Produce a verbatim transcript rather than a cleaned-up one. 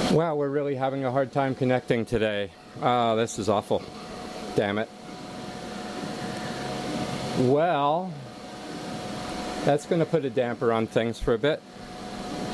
Wow, we're really having a hard time connecting today. Oh, this is awful. Damn it. Well, that's going to put a damper on things for a bit.